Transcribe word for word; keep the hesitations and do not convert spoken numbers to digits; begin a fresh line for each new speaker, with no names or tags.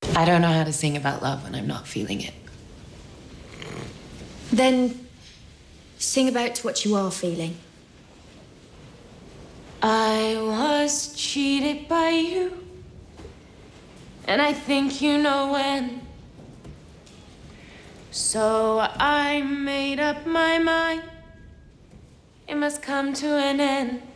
I don't know how to sing about love when I'm not feeling it.
Then sing about what you are feeling.
I was cheated by you, and I think you know when. So I made up my mind, it must come to an end.